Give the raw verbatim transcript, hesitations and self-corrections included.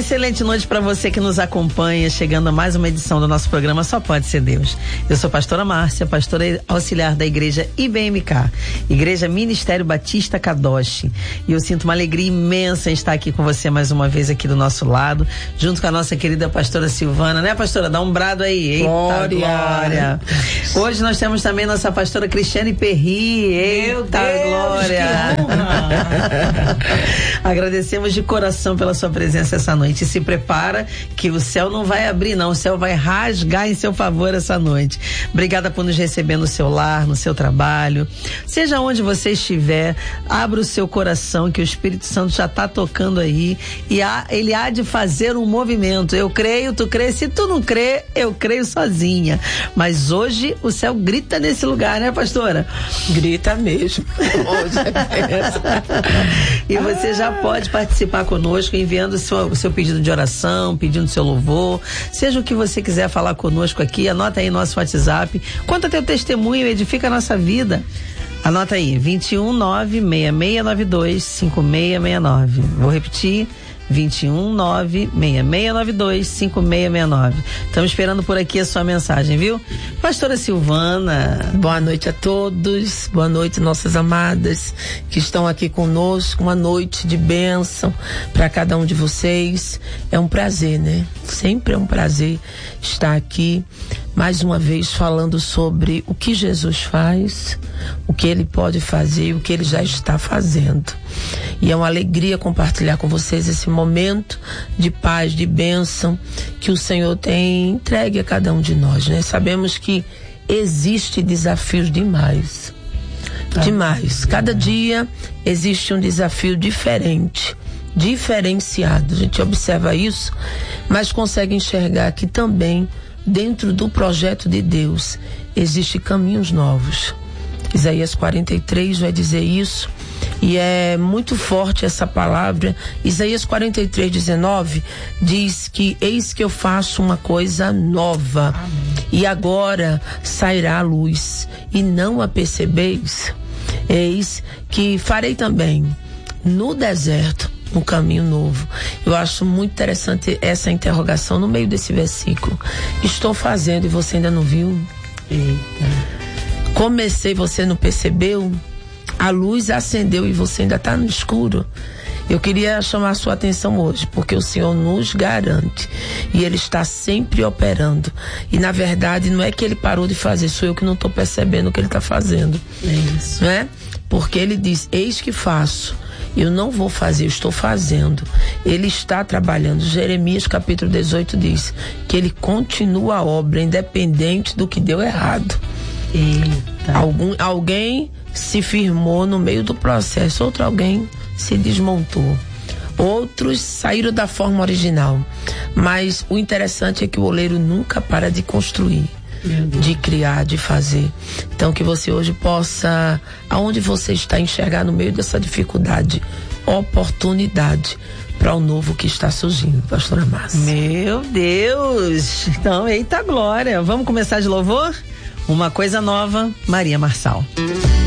excelente noite para você que nos acompanha, chegando a mais uma edição do nosso programa Só Pode Ser Deus. Eu sou a pastora Márcia, pastora auxiliar da igreja I B M K, Igreja Ministério Batista Kadosh. E eu sinto uma alegria imensa em estar aqui com você mais uma vez aqui do nosso lado, junto com a nossa querida pastora Silvana, né, pastora? Dá um brado aí. Eita, glória! glória. Hoje nós temos também nossa pastora Cristiane Perry. Eita, Deus, glória! Agradecemos de coração pela sua presença essa noite. E se prepara que o céu não vai abrir, não. O céu vai rasgar em seu favor essa noite. Obrigada por nos receber no seu lar, no seu trabalho. Seja onde você estiver, abra o seu coração, que o Espírito Santo já está tocando aí. E há, ele há de fazer um movimento. Eu creio, tu crê. Se tu não crê, eu creio sozinha. Mas hoje o céu grita nesse lugar, né, pastora? Grita mesmo. Hoje é mesmo. E você já pode participar conosco enviando o seu, o seu pedido de oração, pedindo seu louvor, seja o que você quiser falar conosco aqui, anota aí nosso WhatsApp, conta teu testemunho, edifica a nossa vida. Anota aí, vinte e um, nove seis seis nove dois, cinco seis seis nove. Vou repetir, vinte e um, nove seis seis nove dois, cinco seis seis nove. Estamos esperando por aqui a sua mensagem, viu? Pastora Silvana. Boa noite a todos, boa noite nossas amadas que estão aqui conosco, uma noite de bênção para cada um de vocês. É um prazer, né? Sempre é um prazer estar aqui mais uma vez falando sobre o que Jesus faz, o que ele pode fazer, o que ele já está fazendo. E é uma alegria compartilhar com vocês esse momento de paz, de bênção que o Senhor tem entregue a cada um de nós, né? Sabemos que existe desafios demais, demais. Cada dia existe um desafio diferente, diferenciado. A gente observa isso, mas consegue enxergar que também dentro do projeto de Deus existem caminhos novos. Isaías quarenta e três vai dizer isso, e é muito forte essa palavra. Isaías quarenta e três, dezenove diz que eis que eu faço uma coisa nova. Amém. E agora sairá a luz e não a percebeis. Eis que farei também no deserto um caminho novo. Eu acho muito interessante essa interrogação no meio desse versículo. Estou fazendo e você ainda não viu? Eita. Comecei, você não percebeu? A luz acendeu e você ainda está no escuro. Eu queria chamar a sua atenção hoje, porque o Senhor nos garante e Ele está sempre operando. E na verdade não é que Ele parou de fazer, sou eu que não estou percebendo o que Ele está fazendo. É isso. Não é? Porque Ele diz, eis que faço. Eu não vou fazer, eu estou fazendo. Ele está trabalhando. Jeremias capítulo dezoito diz que ele continua a obra, independente do que deu errado. Eita. Algum, alguém se firmou no meio do processo, outro alguém se desmontou. Outros saíram da forma original. Mas o interessante é que o oleiro nunca para de construir, de criar, de fazer. Então que você hoje possa, aonde você está, enxergar no meio dessa dificuldade, oportunidade para o novo que está surgindo, pastora Márcia. Meu Deus! Então, eita glória! Vamos começar de louvor? Uma coisa nova, Maria Marçal.